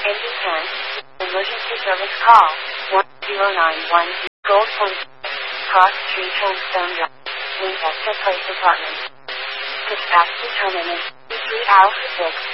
10. Emergency service call. 10910. Gold Point. Cross Street Stone Drive. Winchester Place Apartment. Dispatch determinant. 3 Alpha 6.